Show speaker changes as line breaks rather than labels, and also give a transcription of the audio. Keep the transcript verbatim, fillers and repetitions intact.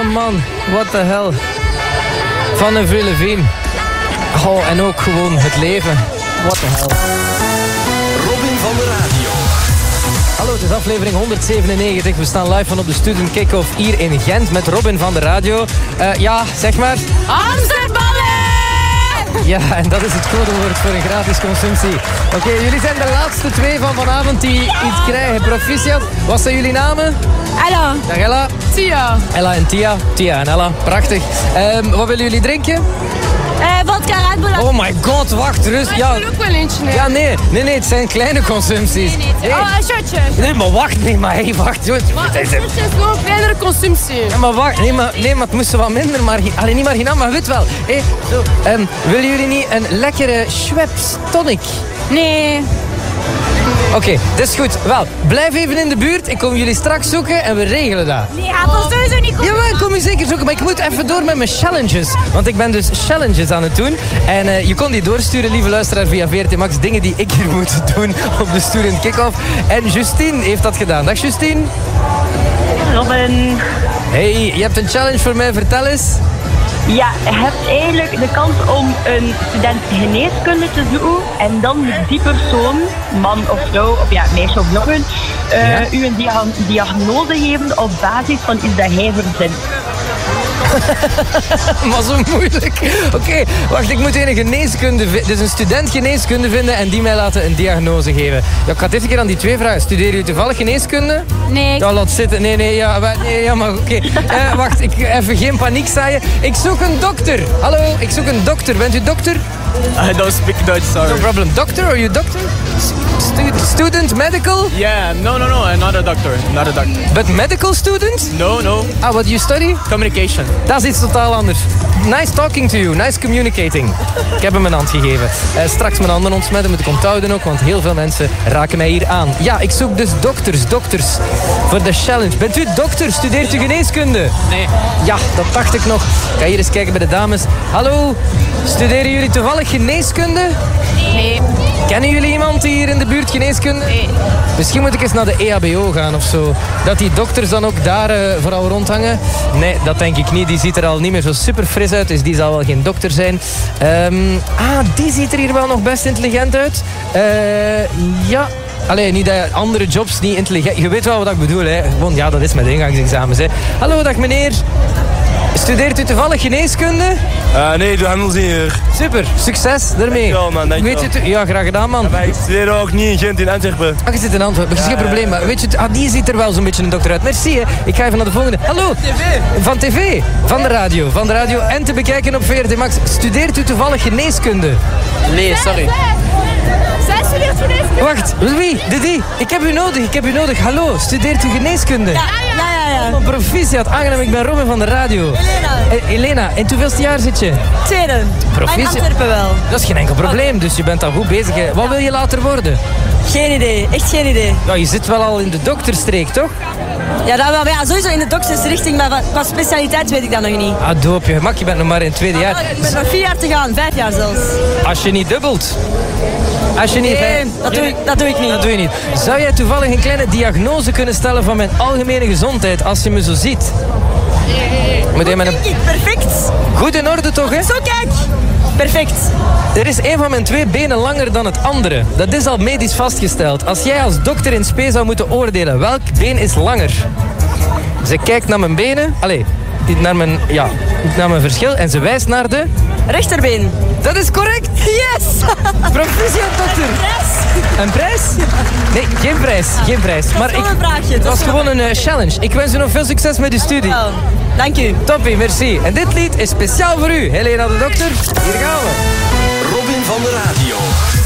man, what the hell. Van Avril Lavigne. Oh, en ook gewoon het leven. What the hell.
Robin van de Radio.
Hallo, het is aflevering honderdzevenennegentig. We staan live van op de Student Kick-Off hier in Gent met Robin van de Radio. Uh, ja, zeg maar...
Amsterballen!
Ja, en dat is het codewoord voor een gratis consumptie. Oké, okay, jullie zijn de laatste twee van vanavond die ja. iets krijgen. Proficiat. Wat zijn jullie namen?
Ella.
Dag Ella.
Tia.
Ella en Tia. Tia en Ella. Prachtig. Um, wat willen jullie drinken?
Eh, vodka, Red Bull.
Oh my god, wacht, rust.
Ja. Ik wil ook wel eentje nemen.
Ja, nee, nee, nee, het zijn kleine consumpties.
Nee, nee. Oh, een shotje.
Nee, maar wacht, nee, maar hey, wacht.
Maar een shotje is gewoon een kleinere consumptie.
Ja, maar wacht, nee, maar, nee, maar het moest wat minder, maar alleen niet marginaal, maar weet wel. Hey, zo, um, willen jullie niet een lekkere Schweppes tonic?
Nee.
Oké, okay, dat is goed. Wel, blijf even in de buurt. Ik kom jullie straks zoeken en we regelen dat.
Nee, gaat dat sowieso niet goed.
Ja, maar ik kom je zeker zoeken. Maar ik moet even door met mijn challenges. Want ik ben dus challenges aan het doen. En uh, je kon die doorsturen, lieve luisteraar, via V R T Max. Dingen die ik hier moet doen op de Student Kick-Off. En Justine heeft dat gedaan. Dag Justine.
Robin.
Hey, je hebt een challenge voor mij. Vertel eens.
Ja, je hebt eigenlijk de kans om een student geneeskunde te zoeken en dan moet die persoon, man of vrouw, of ja, meisje of jongen, uh, ja? u een dia- diagnose geven op basis van iets dat hij verzint.
Maar zo moeilijk. Oké, okay, wacht, ik moet een geneeskunde vinden. Dus een student geneeskunde vinden en die mij laten een diagnose geven. Ja, ik ga dit keer aan die twee vragen. Studeer je toevallig geneeskunde?
Nee.
Ja, laat zitten. Nee, nee, ja, nee, ja maar oké. Okay. Uh, wacht, ik, even geen paniek zaaien. Ik zoek een dokter. Hallo, ik zoek een dokter. Bent u dokter?
I don't speak Dutch, sorry.
No problem. Doctor, are you doctor? Stu- student medical?
Yeah, no, no, no, I'm not a doctor. Not a doctor.
But medical student?
No, no.
Ah, what do you study?
Communication.
Dat is iets totaal anders. Nice talking to you, nice communicating. Ik heb hem een hand gegeven. Uh, straks mijn handen ontsmetten, moet ik onthouden ook, want heel veel mensen raken mij hier aan. Ja, ik zoek dus dokters, dokters voor de challenge. Bent u dokter? Studeert u geneeskunde?
Nee.
Ja, dat dacht ik nog. Ik ga hier eens kijken bij de dames. Hallo, studeren jullie toevallig geneeskunde?
Nee.
Kennen jullie iemand hier in de buurt geneeskunde?
Nee.
Misschien moet ik eens naar de E H B O gaan of zo. Dat die dokters dan ook daar uh, vooral rondhangen. Nee, dat denk ik niet. Die ziet er al niet meer zo super fris uit. Dus die zal wel geen dokter zijn. Um, ah, die ziet er hier wel nog best intelligent uit. Uh, ja... Allee, niet dat andere jobs niet intelligent... Je weet wel wat ik bedoel, hè. Gewoon, ja, dat is met ingangsexamens, hè. Hallo, dag meneer. Studeert u toevallig geneeskunde?
Uh, nee, ik doe handelsingenieur.
Super, succes daarmee.
Dankjewel, man, dankjewel.
Weet je, ja, graag gedaan, man.
Ja, maar ik studeer ook niet in Gent, in Antwerpen.
Ah, je zit in Antwerpen, dat is
ja,
geen probleem. Maar weet je, ah, die ziet er wel zo'n beetje een dokter uit. Merci, hè. Ik ga even naar de volgende. Hallo.
T V.
Van tv, van de radio. Van de radio en te bekijken op V R T Max. Studeert u toevallig geneeskunde?
Nee, sorry.
Zij studeert geneeskunde.
Wacht, wie? Didi, ik heb u nodig, ik heb u nodig. Hallo, studeert u geneeskunde?
Ja, ja, ja. ja.
Oh, proficiat, aangenaam, ik ben Robin van de radio.
Elena.
Eh, Elena, in hoeveelste jaar zit je?
Tweede.
Proficiat.
In Antwerpen wel.
Dat is geen enkel probleem, dus je bent al goed bezig. Hè. Wat wil je later worden?
Geen idee, echt geen idee.
Ja, je zit wel al in de dokterstreek, toch?
Ja, dat wel. Maar ja, sowieso in de doktersrichting, maar van- qua specialiteit weet ik dat nog niet.
Ah, doop je gemak, je bent nog maar in het tweede jaar.
Ik ben nog vier jaar te gaan, vijf jaar zelfs.
Als je niet dubbelt. Als je niet...
Nee, dat doe ik, dat doe ik niet.
Dat doe je niet. Zou jij toevallig een kleine diagnose kunnen stellen van mijn algemene gezondheid als je me zo ziet? Moet je met een...
Kijk, perfect.
Goed in orde toch, hè?
Zo, kijk. Perfect.
Er is een van mijn twee benen langer dan het andere. Dat is al medisch vastgesteld. Als jij als dokter in spe zou moeten oordelen, welk been is langer? Ze kijkt naar mijn benen. Allee, naar mijn, ja, naar mijn verschil. En ze wijst naar de...
Rechterbeen.
Dat is correct.
Yes.
Proficiat, dokter. Een prijs? Nee, geen prijs. Geen prijs. Maar
gewoon
ik,
een vraagje.
het was gewoon een uh, challenge. Ik wens u nog veel succes met uw studie.
Oh, dank u.
Toppie, merci. En dit lied is speciaal voor u. Helena de dokter. Hier gaan we.
Robin van de Radio.